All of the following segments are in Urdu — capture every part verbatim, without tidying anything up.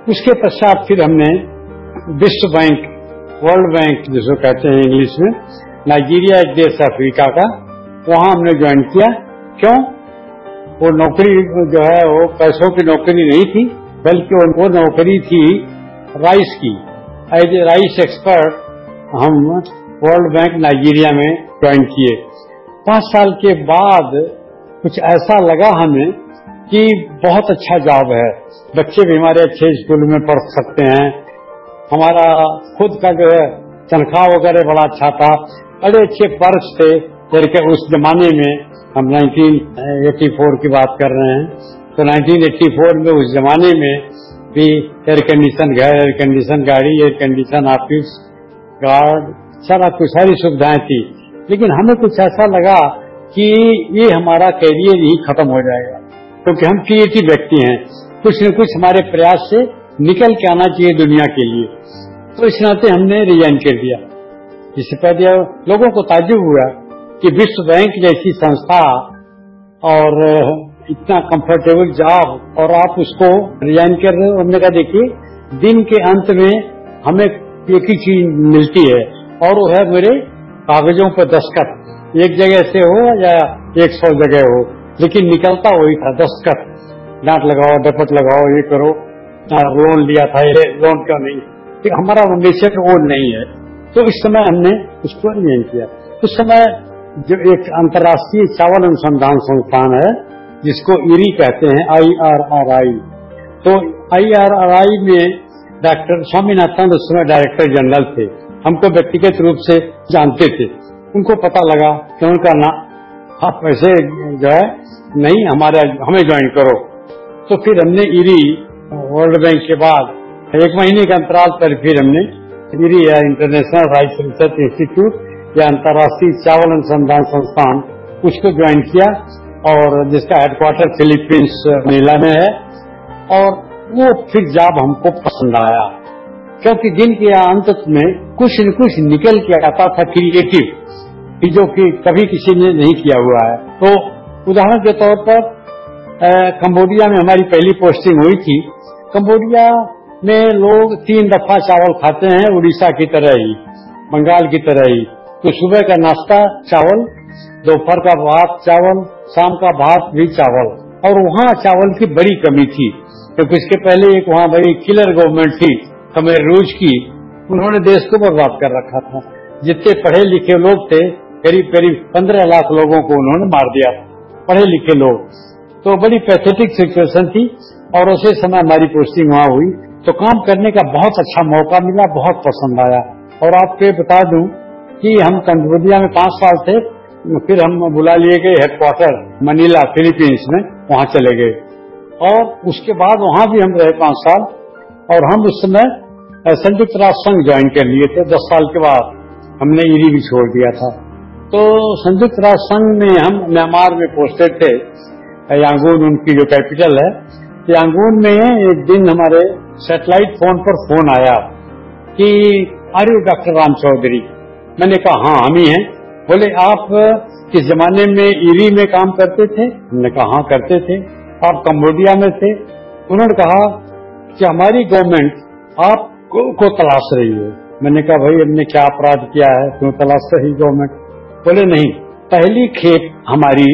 اس کے پشچات پھر ہم نے وشو بینک ورلڈ بینک جس کو کہتے ہیں انگلش میں، نائجیریا ایک دیش افریقہ کا، وہاں ہم نے جوائن کیا. کیوں؟ وہ نوکری جو ہے وہ پیسوں کی نوکری نہیں تھی، بلکہ وہ نوکری تھی رائس کی. ایز اے رائس ایکسپرٹ ہم ورلڈ بینک نائجیریا میں جوائن کیے. پانچ سال کے بعد کچھ ایسا لگا ہمیں کہ بہت اچھا جاب ہے، بچے بھی ہمارے اچھے اسکول میں پڑھ سکتے ہیں، ہمارا خود کا جو ہے تنخواہ وغیرہ بڑا اچھا تھا، بڑے اچھے پرکس تھے. کہ اس زمانے میں ہم نائنٹین ایٹی فور کی بات کر رہے ہیں، تو نائنٹین ایٹی فور میں اس زمانے میں بھی ایئر کنڈیشن گھر، ایئر کنڈیشن گاڑی، ایئر کنڈیشن آفس، گارڈ، سارا کچھ ساری سویدھائیں تھی. لیکن ہمیں کچھ ایسا لگا کہ یہ ہمارا کیریئر ہی ختم ہو جائے گا، کیونکہ ہم کریٹو ویکتی ہیں، کچھ نہ کچھ ہمارے پریاس سے نکل کے آنا چاہیے دنیا کے لیے. تو اس ناطے ہم نے ریزائن کر دیا. اس سے پہلے لوگوں کو تعجب ہوا کہ وشو بینک جیسی سنستھا اور اتنا کمفرٹیبل جاب اور آپ اس کو ریزائن کر رہے ہو. ہم نے کہا دیکھیے دن کے انت میں ہمیں ایک ہی چیز ملتی ہے اور وہ ہے میرے کاغذوں پہ دستخط، ایک جگہ سے ہو یا ایک سو جگہ ہو، لیکن نکلتا وہی تھا دستخط. ڈانٹ لگاؤ، ڈپٹ لگاؤ، یہ کرو، لون لیا تھا یہ لون کیوں نہیں، ہمارا نیچر وہ نہیں ہے. تو اس سمے ہم نے اس کو نہیں کیا. اس سمے جو ایک انترراشٹریہ چاول انوسندھان سنستھان ہے جس کو ایری کہتے ہیں، آئی آر آر آئی، تو آئی آر آر آئی میں ڈاکٹر سوامی ناتھن اس سمے ڈائریکٹر جنرل تھے. ہم کو ویکتیگت روپ سے جانتے تھے. ان کو پتا لگا کہ ان کا نا آپ ایسے جو ہے نہیں، ہمارے ہمیں جوائن کرو. تو پھر ہم نے ایری ورلڈ بینک کے بعد ایک مہینے کے انترال پر پھر ہم نے ایری یا انٹرنیشنل رائس ریسرچ انسٹیٹیوٹ یا انترراشٹریہ چاول انوسندھان سنستھان اس کو جوائن کیا، اور جس کا ہیڈ کوارٹر فلپینس منیلا میں ہے. اور وہ پھر جاب ہم کو پسند آیا، کیونکہ دن کے انت میں کچھ نہ کچھ نکل کے آتا تھا کریٹو، جو کہ کبھی کسی نے نہیں کیا ہوا ہے. تو ادہرن کے طور پر کمبوڈیا میں ہماری پہلی پوسٹنگ ہوئی تھی. کمبوڈیا میں لوگ تین دفعہ چاول کھاتے ہیں، اڑیسہ کی طرح ہی، بنگال کی طرح ہی. تو صبح کا ناشتہ چاول، دوپہر کا بھات چاول، شام کا بھات بھی چاول. اور وہاں چاول کی بڑی کمی تھی، کیونکہ اس کے پہلے ایک وہاں بڑی کلر گورنمنٹ تھی خمیر روج کی، انہوں نے دیش کو برباد کر رکھا تھا. جتنے پڑھے لکھے لوگ تھے قریب قریب پندرہ لاکھ لوگوں کو انہوں نے مار دیا، پڑھے لکھے لوگ. تو بڑی پیتھیٹک سچویشن تھی. اور اسی سمے ہماری پوسٹنگ وہاں ہوئی تو کام کرنے کا بہت اچھا موقع ملا، بہت پسند آیا. اور آپ کو بتا دوں کہ ہم کمبوڈیا میں پانچ سال تھے، پھر ہم بلا لیے گئے ہیڈ کوارٹر منیلا فلپینس میں، وہاں چلے گئے. اور اس کے بعد وہاں بھی ہم رہے پانچ سال. اور ہم اس سمے سنجکت راشٹر سنگھ جوائن کر لیے تھے. دس سال کے بعد ہم نے ایری بھی چھوڑ دیا تھا. تو سنجکت راشٹر سنگھ میں ہم میانمار میں پوسٹڈ تھے، یانگون ان کی جو کیپٹل ہے. یانگون میں ایک دن ہمارے سیٹلائٹ فون پر فون آیا کہ are you doctor Ram Chaudhry? میں نے کہا ہاں ہم ہی ہیں. بولے آپ کس زمانے میں ایری میں کام کرتے تھے؟ ہم نے کہا ہاں کرتے تھے. آپ کمبوڈیا میں تھے؟ انہوں نے کہا کہ ہماری گورنمنٹ آپ کو تلاش رہی ہے. میں نے کہا بھائی ہم نے کیا اپرادھ کیا ہے کیوں تلاش رہی گورنمنٹ؟ بولے نہیں، پہلی کھیپ ہماری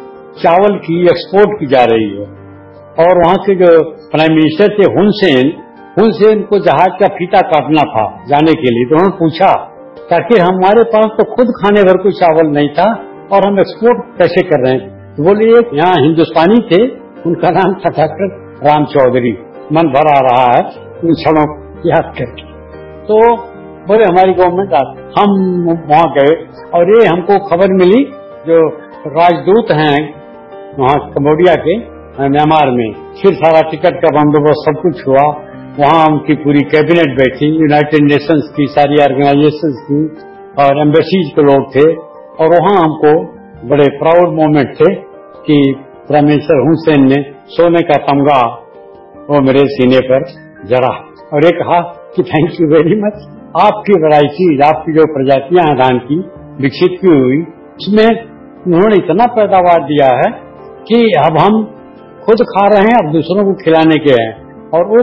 چاول کی ایکسپورٹ کی جا رہی ہے، اور وہاں کے جو پرائم منسٹر تھے ہن سین ہن سین کو جہاز کا فیتا کاٹنا تھا جانے کے لیے. تو انہوں نے پوچھا تاکہ ہمارے پاس تو خود کھانے بھر کوئی چاول نہیں تھا اور ہم ایکسپورٹ کیسے کر رہے ہیں. بولے ایک یہاں ہندوستانی تھے، ان کا نام تھا ڈاکٹر رام چودھری. من بھر آ رہا ہے ان چھڑوں یاد کر کے. تو بولے ہماری گورنمنٹ آتی. ہم وہاں گئے اور یہ ہم کو خبر ملی، جو راجدوت ہیں وہاں کمبوڈیا کے میانمار میں، پھر سارا ٹکٹ کا بندوبست سب کچھ ہوا. وہاں ہم کی پوری کیبنٹ بیٹھی، یونائٹڈ نیشنز کی ساری آرگنائزیشنز کی اور ایمبیسیز کے لوگ تھے. اور وہاں ہم کو بڑے پراؤڈ مومنٹ تھے کہ پرائم منسٹر ہن سین نے سونے کا تمغہ وہ میرے سینے پر جڑا اور یہ کہا کہ تھینک یو ویری مچ. آپ کی ورائٹیز، آپ کی جو پرجاتیاں ہیں دھان کی وکست کی ہوئی، اس میں انہوں نے اتنا پیداوار دیا ہے کہ اب ہم خود کھا رہے ہیں، اب دوسروں کو کھلانے کے ہیں. اور وہ